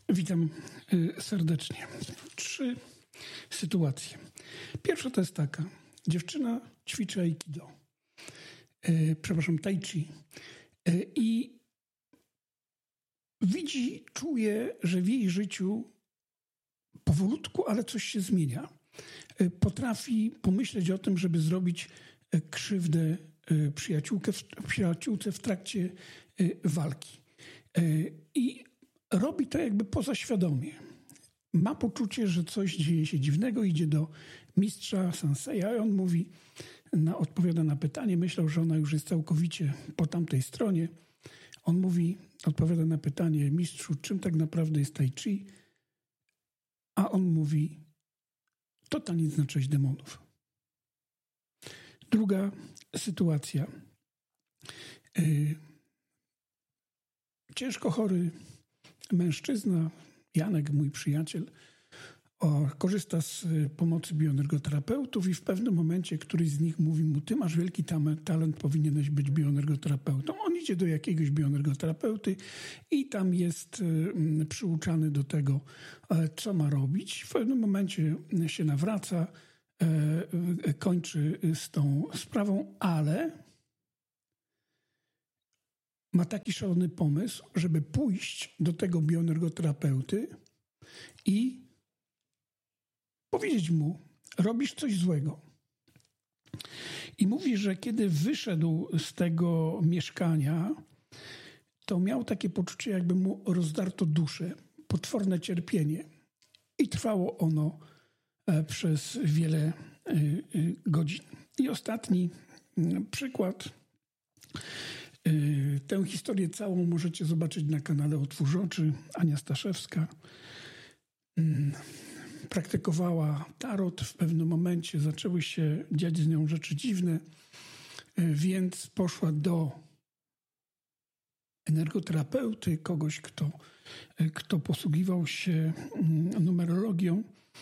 Witam serdecznie. 3 sytuacje. Pierwsza to jest taka. Dziewczyna ćwiczy aikido. Tai chi. I widzi, czuje, że w jej życiu powolutku, ale coś się zmienia. Potrafi pomyśleć o tym, żeby zrobić krzywdę przyjaciółce w trakcie walki. I robi to jakby pozaświadomie. Ma poczucie, że coś dzieje się dziwnego, idzie do mistrza senseja i on mówi, odpowiada na pytanie, myślał, że ona już jest całkowicie po tamtej stronie. On mówi, odpowiada na pytanie, mistrzu, czym tak naprawdę jest tai chi? A on mówi, to taniec na cześć demonów. Druga sytuacja. Ciężko chory mężczyzna, Janek, mój przyjaciel, korzysta z pomocy bioenergoterapeutów i w pewnym momencie któryś z nich mówi mu, ty masz wielki talent, powinieneś być bioenergoterapeutą. On idzie do jakiegoś bioenergoterapeuty i tam jest przyuczany do tego, co ma robić. W pewnym momencie się nawraca, kończy z tą sprawą, ale ma taki szalony pomysł, żeby pójść do tego bioenergoterapeuty i powiedzieć mu, robisz coś złego. I mówi, że kiedy wyszedł z tego mieszkania, to miał takie poczucie, jakby mu rozdarto duszę, potworne cierpienie. I trwało ono przez wiele godzin. I ostatni przykład. Tę historię całą możecie zobaczyć na kanale Otwórz Oczy. Ania Staszewska praktykowała tarot. W pewnym momencie zaczęły się dziać z nią rzeczy dziwne, więc poszła do energoterapeuty, kogoś, kto posługiwał się numerologią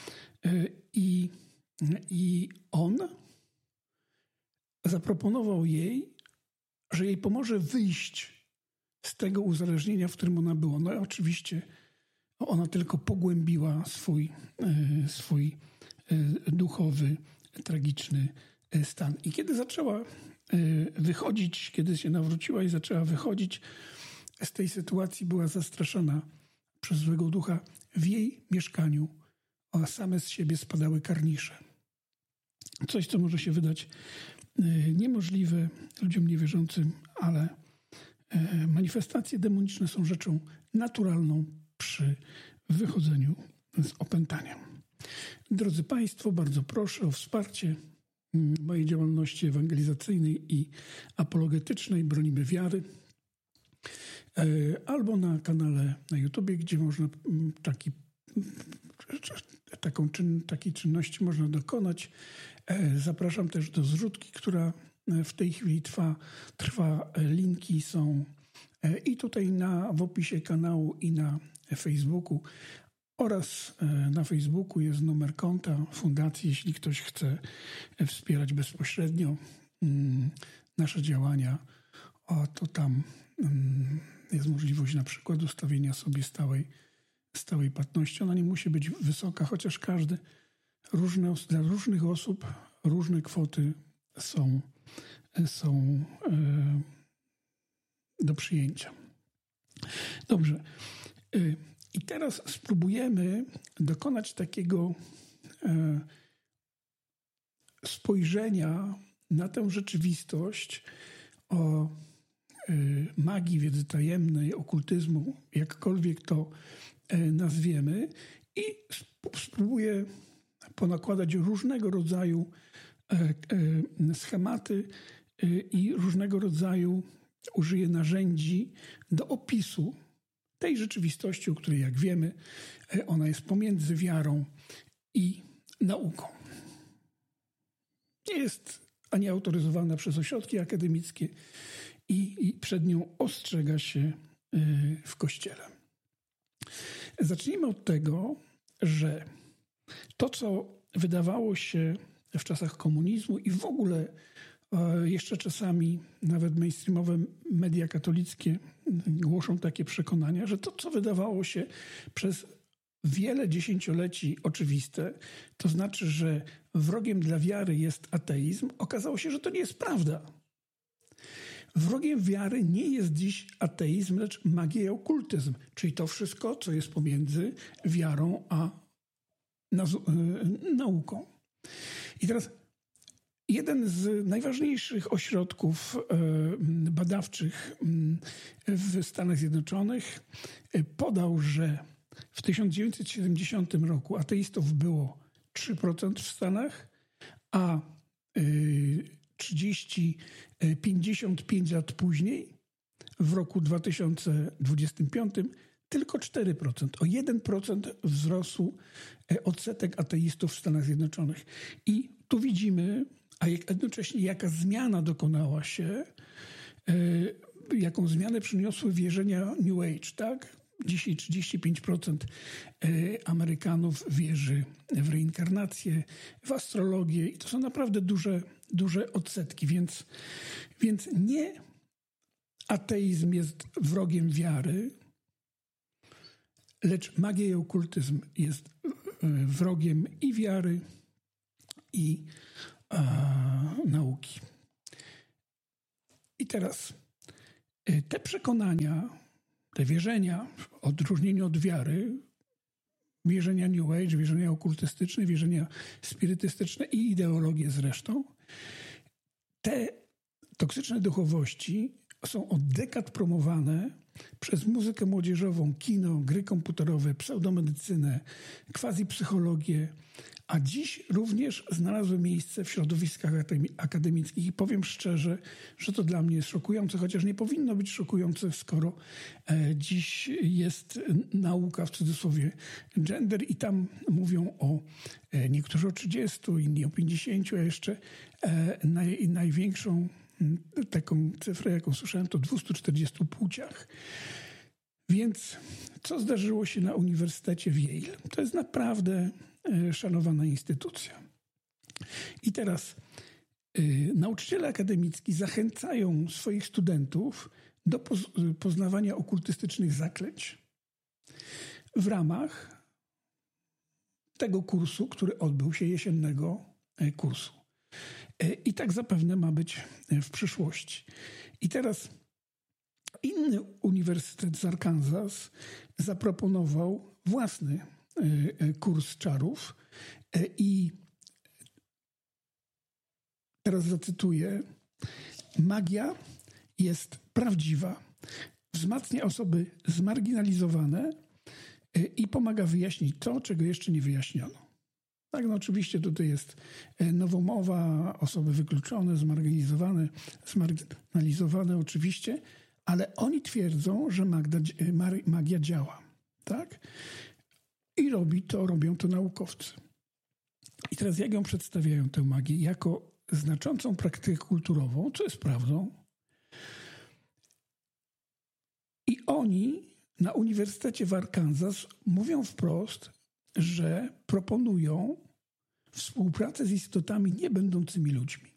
i on zaproponował jej, że jej pomoże wyjść z tego uzależnienia, w którym ona była. No i oczywiście ona tylko pogłębiła swój duchowy, tragiczny stan. I kiedy zaczęła wychodzić, kiedy się nawróciła i zaczęła wychodzić z tej sytuacji, była zastraszona przez złego ducha. W jej mieszkaniu same z siebie spadały karnisze. Coś, co może się wydać niemożliwe ludziom niewierzącym, ale manifestacje demoniczne są rzeczą naturalną przy wychodzeniu z opętania. Drodzy Państwo, bardzo proszę o wsparcie mojej działalności ewangelizacyjnej i apologetycznej Bronimy Wiary, albo na kanale na YouTubie, gdzie można takiej czynności można dokonać. Zapraszam też do zrzutki, która w tej chwili trwa. Linki są i tutaj w opisie kanału i na Facebooku oraz na Facebooku jest numer konta fundacji, jeśli ktoś chce wspierać bezpośrednio nasze działania, to tam jest możliwość na przykład ustawienia sobie stałej płatności. Ona nie musi być wysoka, chociaż dla różnych osób różne kwoty są do przyjęcia. Dobrze. I teraz spróbujemy dokonać takiego spojrzenia na tę rzeczywistość o magii, wiedzy tajemnej, okultyzmu, jakkolwiek to nazwiemy, i spróbuję ponakładać różnego rodzaju schematy i różnego rodzaju użyję narzędzi do opisu tej rzeczywistości, o której, jak wiemy, ona jest pomiędzy wiarą i nauką. Nie jest ani autoryzowana przez ośrodki akademickie i przed nią ostrzega się w Kościele. Zacznijmy od tego, że to, co wydawało się w czasach komunizmu i w ogóle Jeszcze czasami nawet mainstreamowe media katolickie głoszą takie przekonania, że to, co wydawało się przez wiele dziesięcioleci oczywiste, to znaczy, że wrogiem dla wiary jest ateizm, okazało się, że to nie jest prawda. Wrogiem wiary nie jest dziś ateizm, lecz magia i okultyzm, czyli to wszystko, co jest pomiędzy wiarą a nauką. I teraz jeden z najważniejszych ośrodków badawczych w Stanach Zjednoczonych podał, że w 1970 roku ateistów było 3% w Stanach, a 55 lat później, w roku 2025, tylko 4%. O 1% wzrósł odsetek ateistów w Stanach Zjednoczonych. I tu widzimy, a jednocześnie jaka zmiana dokonała się, jaką zmianę przyniosły wierzenia New Age, tak? Dzisiaj 35% Amerykanów wierzy w reinkarnację, w astrologię i to są naprawdę duże odsetki, więc nie ateizm jest wrogiem wiary, lecz magia i okultyzm jest wrogiem i wiary, i nauki. I teraz te przekonania, te wierzenia, w odróżnieniu od wiary, wierzenia New Age, wierzenia okultystyczne, wierzenia spirytystyczne i ideologie zresztą, te toksyczne duchowości są od dekad promowane przez muzykę młodzieżową, kino, gry komputerowe, pseudomedycynę, quasi-psychologię, a dziś również znalazły miejsce w środowiskach akademickich i powiem szczerze, że to dla mnie jest szokujące, chociaż nie powinno być szokujące, skoro dziś jest nauka, w cudzysłowie, gender i tam mówią o niektórzy o 30, inni o 50, a jeszcze największą taką cyfrę, jaką słyszałem, to 240 płciach. Więc co zdarzyło się na Uniwersytecie w Yale? To jest naprawdę szanowana instytucja. I teraz nauczyciele akademicki zachęcają swoich studentów do poznawania okultystycznych zaklęć w ramach tego kursu, który odbył się, jesiennego kursu. I tak zapewne ma być w przyszłości. I teraz inny uniwersytet z Arkansas zaproponował własny kurs czarów i teraz zacytuję: magia jest prawdziwa, wzmacnia osoby zmarginalizowane i pomaga wyjaśnić to, czego jeszcze nie wyjaśniono. Tak, no oczywiście tutaj jest nowomowa, osoby wykluczone, zmarginalizowane oczywiście, ale oni twierdzą, że magia działa, tak? I robią to naukowcy. I teraz jak ją przedstawiają, tę magię? Jako znaczącą praktykę kulturową, co jest prawdą. I oni na Uniwersytecie w Arkansas mówią wprost, że proponują współpracę z istotami niebędącymi ludźmi.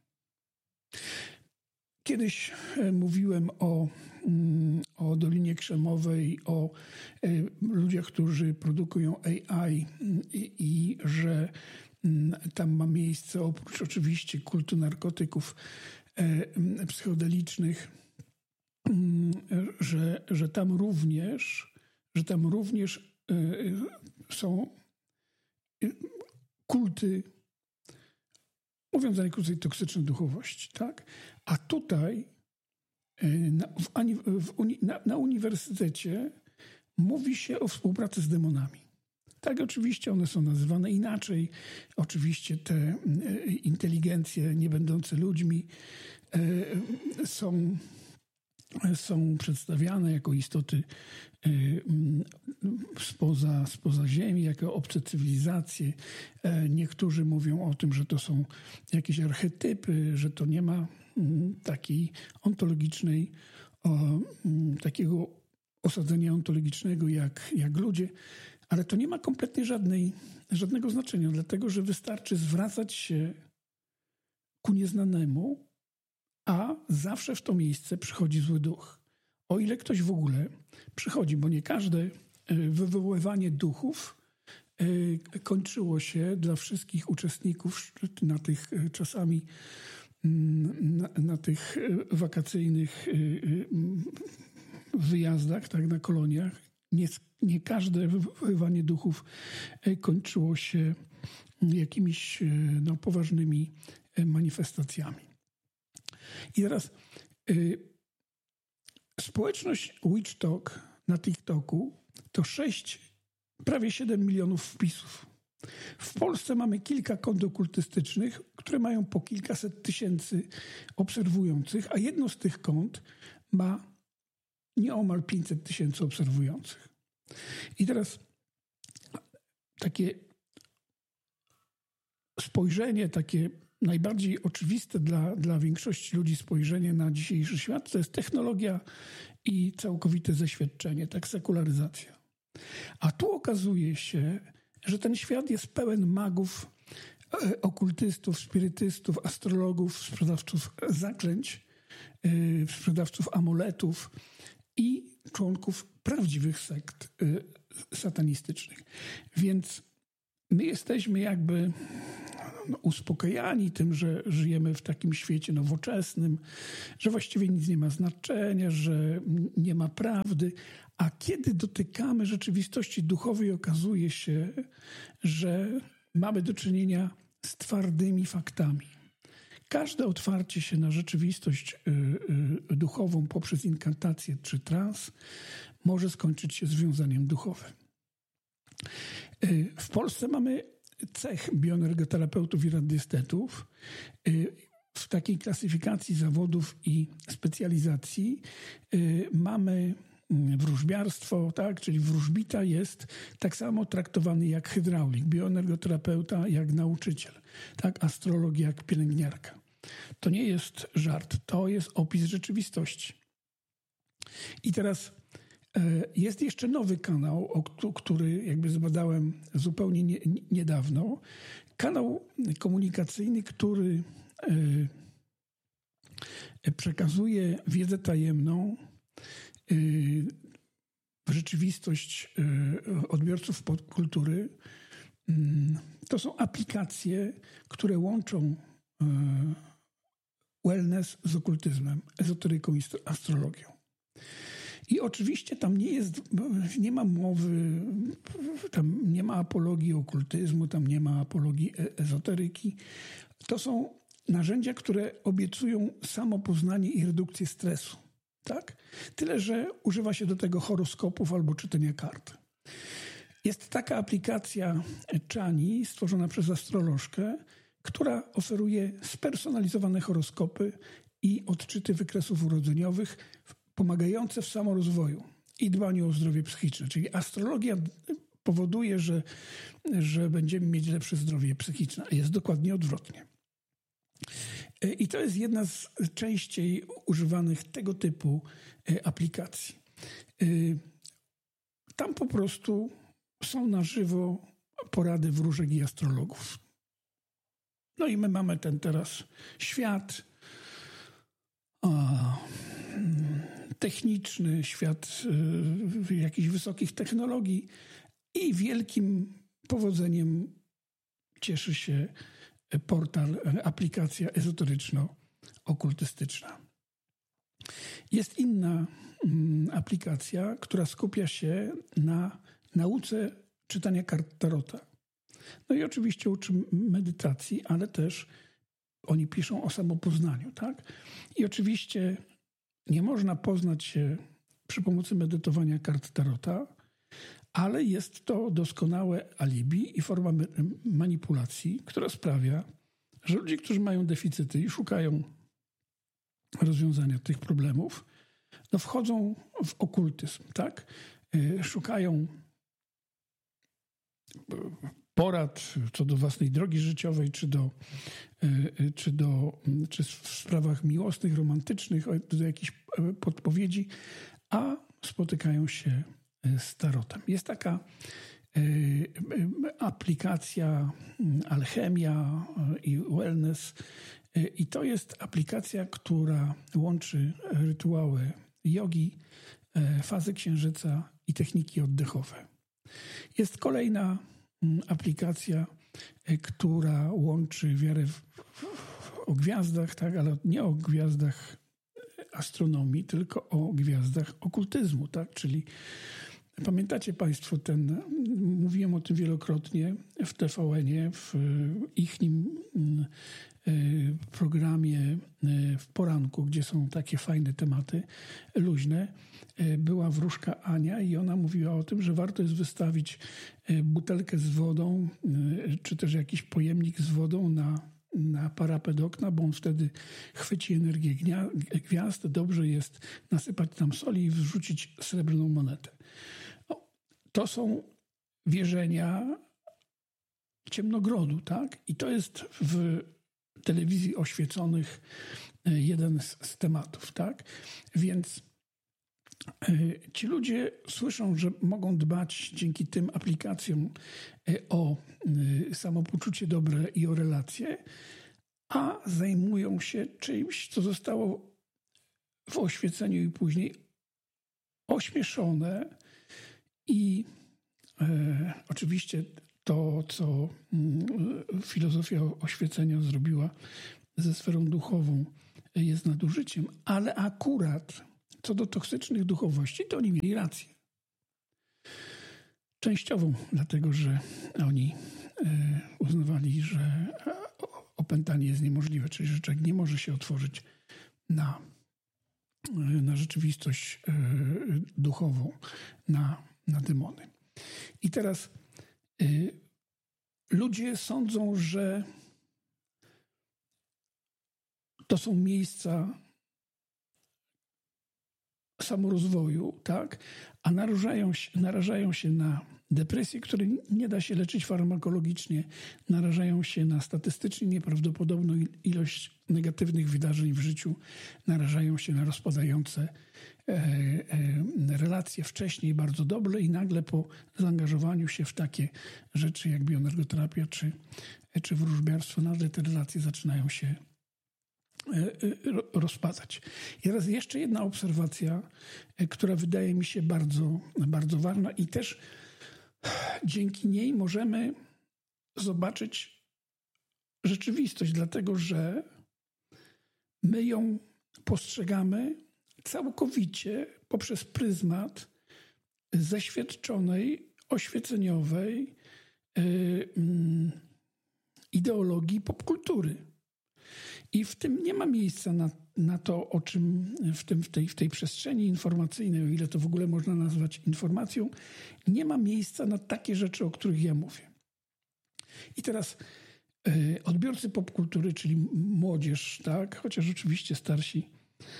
Kiedyś mówiłem o Dolinie Krzemowej, o ludziach, którzy produkują AI i że tam ma miejsce, oprócz oczywiście kultu narkotyków psychodelicznych, że tam również są kulty, mówiąc najkrócej, toksyczne duchowości, tak? A tutaj na uniwersytecie mówi się o współpracy z demonami. Tak, oczywiście one są nazywane inaczej. Oczywiście te inteligencje nie będące ludźmi są przedstawiane jako istoty spoza Ziemi, jako obce cywilizacje. Niektórzy mówią o tym, że to są jakieś archetypy, że to nie ma takiej ontologicznej, takiego osadzenia ontologicznego jak ludzie, ale to nie ma kompletnie żadnego znaczenia, dlatego że wystarczy zwracać się ku nieznanemu a zawsze w to miejsce przychodzi zły duch. O ile ktoś w ogóle przychodzi, bo nie każde wywoływanie duchów kończyło się dla wszystkich uczestników na tych czasami na tych wakacyjnych wyjazdach, tak, na koloniach. Nie każde wywoływanie duchów kończyło się jakimiś poważnymi manifestacjami. I teraz społeczność Witch Talk na TikToku to prawie 7 milionów wpisów. W Polsce mamy kilka kont okultystycznych, które mają po kilkaset tysięcy obserwujących, a jedno z tych kont ma nieomal 500 tysięcy obserwujących. I teraz takie spojrzenie, takie najbardziej oczywiste dla większości ludzi spojrzenie na dzisiejszy świat, to jest technologia i całkowite zeświadczenie, tak, sekularyzacja. A tu okazuje się, że ten świat jest pełen magów, okultystów, spirytystów, astrologów, sprzedawców zaklęć, sprzedawców amuletów i członków prawdziwych sekt satanistycznych. Więc my jesteśmy jakby uspokajani tym, że żyjemy w takim świecie nowoczesnym, że właściwie nic nie ma znaczenia, że nie ma prawdy. A kiedy dotykamy rzeczywistości duchowej, okazuje się, że mamy do czynienia z twardymi faktami. Każde otwarcie się na rzeczywistość duchową poprzez inkantację czy trans może skończyć się związaniem duchowym. W Polsce mamy cech bioenergoterapeutów i radiestetów. W takiej klasyfikacji zawodów i specjalizacji mamy wróżbiarstwo, tak? Czyli wróżbita jest tak samo traktowany jak hydraulik, bioenergoterapeuta jak nauczyciel, tak? Astrolog jak pielęgniarka. To nie jest żart, to jest opis rzeczywistości. I teraz jest jeszcze nowy kanał, który jakby zbadałem zupełnie niedawno. Kanał komunikacyjny, który przekazuje wiedzę tajemną w rzeczywistość odbiorców popkultury. To są aplikacje, które łączą wellness z okultyzmem, ezoteryką i astrologią. I oczywiście tam nie ma mowy, tam nie ma apologii okultyzmu, tam nie ma apologii ezoteryki. To są narzędzia, które obiecują samopoznanie i redukcję stresu. Tak? Tyle, że używa się do tego horoskopów albo czytania kart. Jest taka aplikacja Chani, stworzona przez astrolożkę, która oferuje spersonalizowane horoskopy i odczyty wykresów urodzeniowych pomagające w samorozwoju i dbaniu o zdrowie psychiczne. Czyli astrologia powoduje, że będziemy mieć lepsze zdrowie psychiczne, a jest dokładnie odwrotnie. I to jest jedna z częściej używanych tego typu aplikacji. Tam po prostu są na żywo porady wróżek i astrologów. No i my mamy ten teraz świat techniczny, świat jakichś wysokich technologii i wielkim powodzeniem cieszy się portal, aplikacja ezoteryczno-okultystyczna. Jest inna aplikacja, która skupia się na nauce czytania kart tarota. No i oczywiście uczy medytacji, ale też oni piszą o samopoznaniu, tak? I oczywiście nie można poznać się przy pomocy medytowania kart tarota, ale jest to doskonałe alibi i forma manipulacji, która sprawia, że ludzie, którzy mają deficyty i szukają rozwiązania tych problemów, no wchodzą w okultyzm, tak? Szukają porad co do własnej drogi życiowej, czy w sprawach miłosnych, romantycznych, do jakichś podpowiedzi, a spotykają się z tarotem. Jest taka aplikacja Alchemia i Wellness, I to jest aplikacja, która łączy rytuały jogi, fazy księżyca i techniki oddechowe. Jest kolejna aplikacja, która łączy wiarę o gwiazdach, tak, ale nie o gwiazdach astronomii, tylko o gwiazdach okultyzmu, tak, czyli pamiętacie Państwo mówiłem o tym wielokrotnie w TVN-ie, w ichnim programie w poranku, gdzie są takie fajne tematy, luźne. Była wróżka Ania i ona mówiła o tym, że warto jest wystawić butelkę z wodą, czy też jakiś pojemnik z wodą na parapet okna, bo on wtedy chwyci energię gwiazd. Dobrze jest nasypać tam soli i wrzucić srebrną monetę. To są wierzenia ciemnogrodu, tak? I to jest w telewizji oświeconych jeden z tematów, tak? Więc ci ludzie słyszą, że mogą dbać dzięki tym aplikacjom o samopoczucie dobre i o relacje, a zajmują się czymś, co zostało w oświeceniu i później ośmieszone i oczywiście to, co filozofia oświecenia zrobiła ze sferą duchową, jest nadużyciem, ale akurat co do toksycznych duchowości, to oni mieli rację. Częściową, dlatego że oni uznawali, że opętanie jest niemożliwe, czyli że człowiek nie może się otworzyć na rzeczywistość duchową, na demony. I teraz ludzie sądzą, że to są miejsca samorozwoju, tak? A narażają się na depresję, której nie da się leczyć farmakologicznie, narażają się na statystycznie nieprawdopodobną ilość negatywnych wydarzeń w życiu, narażają się na rozpadające relacje wcześniej bardzo dobre i nagle po zaangażowaniu się w takie rzeczy jak bioenergoterapia czy wróżbiarstwo, nagle te relacje zaczynają się rozpadać. I teraz jeszcze jedna obserwacja, która wydaje mi się bardzo, bardzo ważna i też dzięki niej możemy zobaczyć rzeczywistość, dlatego że my ją postrzegamy całkowicie poprzez pryzmat zaświadczonej, oświeceniowej ideologii popkultury. I w tym nie ma miejsca na to, o czym w tej przestrzeni informacyjnej, o ile to w ogóle można nazwać informacją, nie ma miejsca na takie rzeczy, o których ja mówię. I teraz odbiorcy popkultury, czyli młodzież, tak, chociaż oczywiście starsi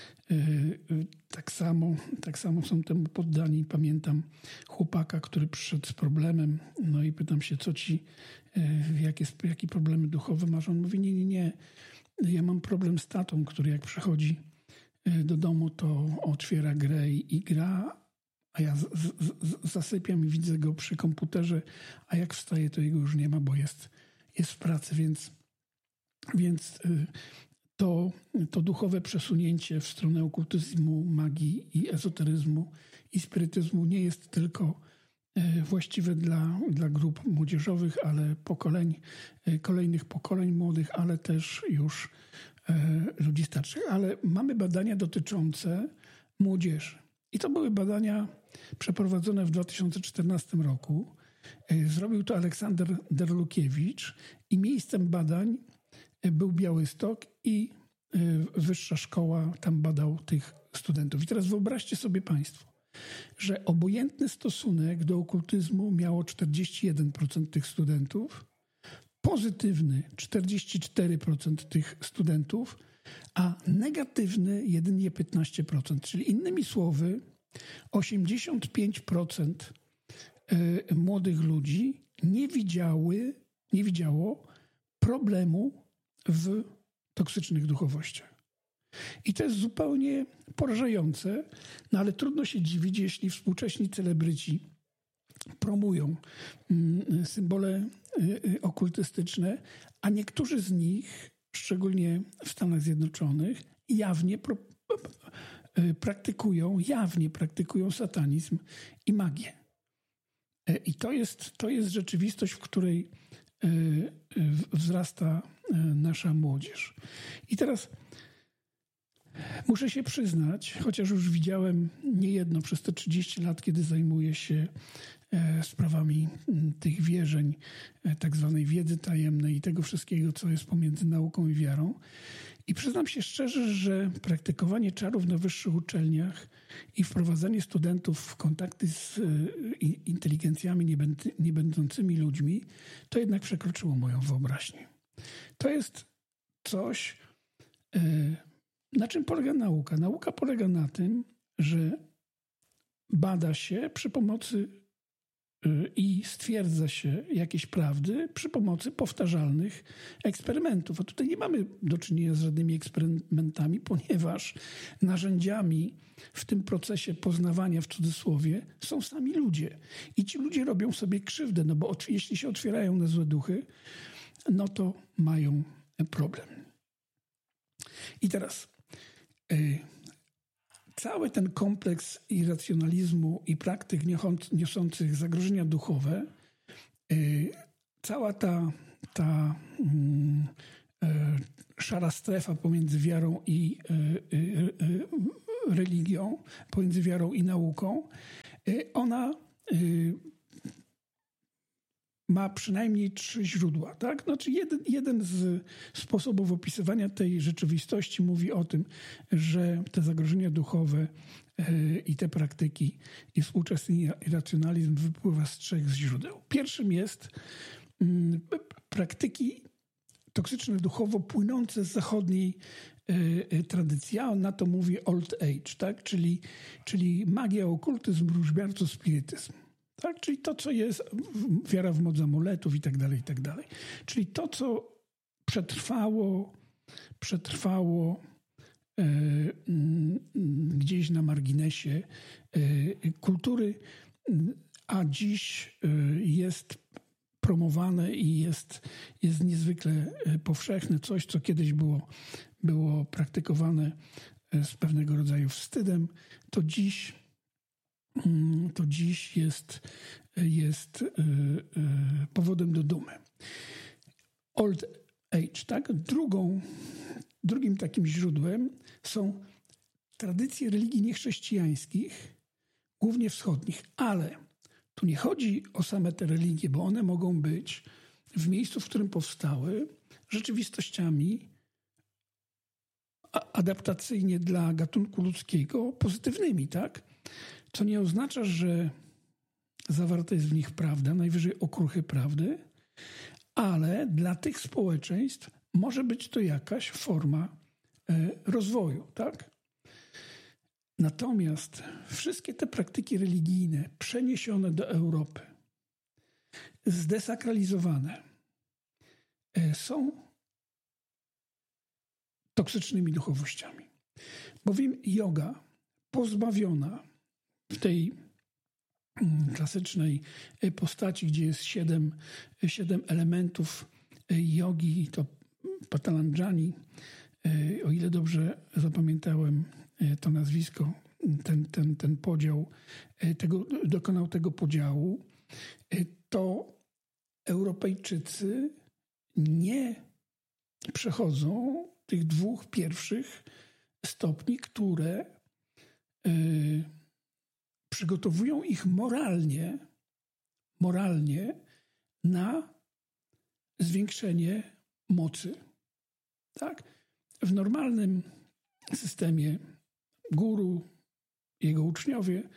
tak samo są temu poddani. Pamiętam chłopaka, który przyszedł z problemem, no i pytam się, jakie problemy duchowe masz? On mówi, nie. Ja mam problem z tatą, który jak przychodzi do domu, to otwiera grę i gra, a ja zasypiam i widzę go przy komputerze, a jak wstaję, to jego już nie ma, bo jest w pracy, więc to duchowe przesunięcie w stronę okultyzmu, magii i ezoteryzmu i spirytyzmu nie jest tylko właściwe dla grup młodzieżowych, ale kolejnych pokoleń młodych, ale też już ludzi starszych. Ale mamy badania dotyczące młodzieży. I to były badania przeprowadzone w 2014 roku. Zrobił to Aleksander Derlukiewicz i miejscem badań był Białystok i wyższa szkoła tam badał tych studentów. I teraz wyobraźcie sobie Państwo, że obojętny stosunek do okultyzmu miało 41% tych studentów, pozytywny 44% tych studentów, a negatywny jedynie 15%. Czyli innymi słowy 85% młodych ludzi nie widziało problemu w toksycznych duchowościach. I to jest zupełnie porażające, no ale trudno się dziwić, jeśli współcześni celebryci promują symbole okultystyczne, a niektórzy z nich szczególnie w Stanach Zjednoczonych, jawnie praktykują satanizm i magię. I to jest rzeczywistość, w której wzrasta nasza młodzież. I teraz muszę się przyznać, chociaż już widziałem niejedno przez te 30 lat, kiedy zajmuję się sprawami tych wierzeń, tak zwanej wiedzy tajemnej i tego wszystkiego, co jest pomiędzy nauką i wiarą. I przyznam się szczerze, że praktykowanie czarów na wyższych uczelniach i wprowadzanie studentów w kontakty z inteligencjami niebędącymi ludźmi, to jednak przekroczyło moją wyobraźnię. To jest coś, na czym polega nauka. Nauka polega na tym, że bada się przy pomocy i stwierdza się jakieś prawdy przy pomocy powtarzalnych eksperymentów. A tutaj nie mamy do czynienia z żadnymi eksperymentami, ponieważ narzędziami w tym procesie poznawania, w cudzysłowie, są sami ludzie. I ci ludzie robią sobie krzywdę, no bo jeśli się otwierają na złe duchy, no to mają problem. I teraz cały ten kompleks irracjonalizmu i praktyk niosących zagrożenia duchowe, cała ta szara strefa pomiędzy wiarą i religią, pomiędzy wiarą i nauką, ona ma przynajmniej 3 źródła. Tak? Znaczy jeden z sposobów opisywania tej rzeczywistości mówi o tym, że te zagrożenia duchowe i te praktyki i współczesny irracjonalizm wypływa z 3 źródeł. Pierwszym jest praktyki toksyczne duchowo płynące z zachodniej tradycji. A on na to mówi old age, tak? Czyli magia, okultyzm, wróżbiarstwo, spirytyzm. Tak? Czyli to, co jest wiara w moc amuletów i tak dalej, i tak dalej. Czyli to, co przetrwało gdzieś na marginesie kultury, a dziś jest promowane i jest niezwykle powszechne. Coś, co kiedyś było praktykowane z pewnego rodzaju wstydem, to dziś jest powodem do dumy. Old age, tak? Drugim takim źródłem są tradycje religii niechrześcijańskich, głównie wschodnich, ale tu nie chodzi o same te religie, bo one mogą być w miejscu, w którym powstały, rzeczywistościami adaptacyjnie dla gatunku ludzkiego pozytywnymi, tak? Co nie oznacza, że zawarta jest w nich prawda, najwyżej okruchy prawdy, ale dla tych społeczeństw może być to jakaś forma rozwoju, tak? Natomiast wszystkie te praktyki religijne przeniesione do Europy, zdesakralizowane, są toksycznymi duchowościami. Bowiem joga pozbawiona w tej klasycznej postaci, gdzie jest 7 elementów jogi, to Patanjali, o ile dobrze zapamiętałem to nazwisko, ten podział, dokonał tego podziału, to Europejczycy nie przechodzą tych 2 pierwszych stopni, które przygotowują ich moralnie na zwiększenie mocy. Tak? W normalnym systemie guru, jego uczniowie,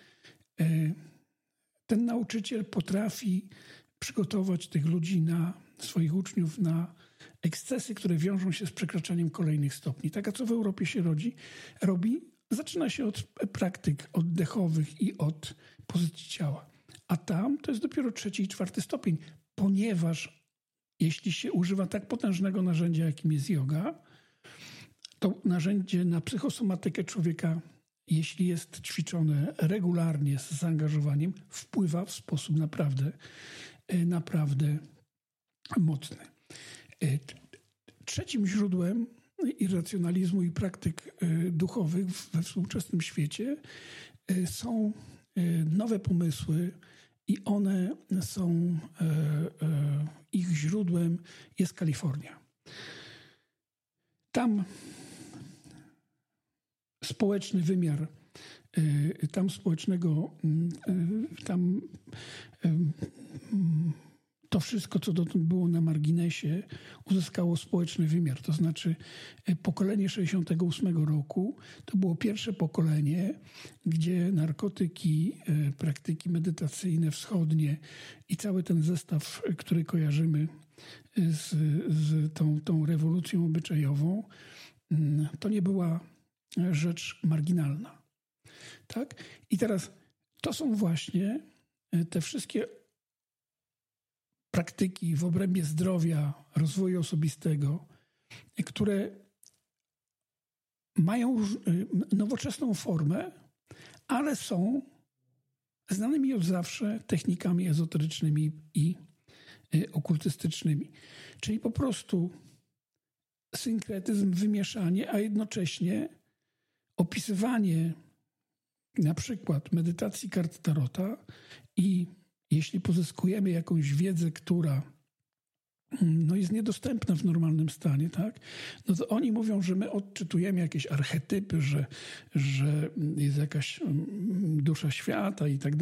ten nauczyciel potrafi przygotować tych ludzi, swoich uczniów na ekscesy, które wiążą się z przekraczaniem kolejnych stopni. Tak, a co w Europie się robi? Zaczyna się od praktyk oddechowych i od pozycji ciała. A tam to jest dopiero 3. i 4. stopień, ponieważ jeśli się używa tak potężnego narzędzia, jakim jest joga, to narzędzie na psychosomatykę człowieka, jeśli jest ćwiczone regularnie z zaangażowaniem, wpływa w sposób naprawdę mocny. Trzecim źródłem irracjonalizmu i praktyk duchowych we współczesnym świecie są nowe pomysły i one są, ich źródłem jest Kalifornia. Tam społeczny wymiar, to wszystko, co dotąd było na marginesie, uzyskało społeczny wymiar. To znaczy pokolenie 68 roku to było pierwsze pokolenie, gdzie narkotyki, praktyki medytacyjne wschodnie i cały ten zestaw, który kojarzymy z tą rewolucją obyczajową, to nie była rzecz marginalna. Tak? I teraz to są właśnie te wszystkie praktyki w obrębie zdrowia, rozwoju osobistego, które mają nowoczesną formę, ale są znanymi od zawsze technikami ezoterycznymi i okultystycznymi. Czyli po prostu synkretyzm, wymieszanie, a jednocześnie opisywanie na przykład medytacji kart tarota i jeśli pozyskujemy jakąś wiedzę, która jest niedostępna w normalnym stanie, tak? No to oni mówią, że my odczytujemy jakieś archetypy, że jest jakaś dusza świata i tak dalej.